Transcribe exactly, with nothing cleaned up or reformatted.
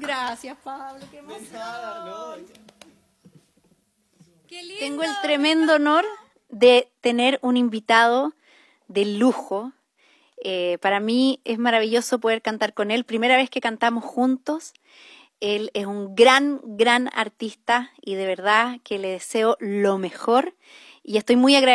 Gracias, Pablo, qué emoción. Nada, no. Qué lindo. Tengo el tremendo honor de tener un invitado de lujo. Eh, para mí es maravilloso poder cantar con él. Primera vez que cantamos juntos. Él es un gran, gran artista y de verdad que le deseo lo mejor. Y estoy muy agradecida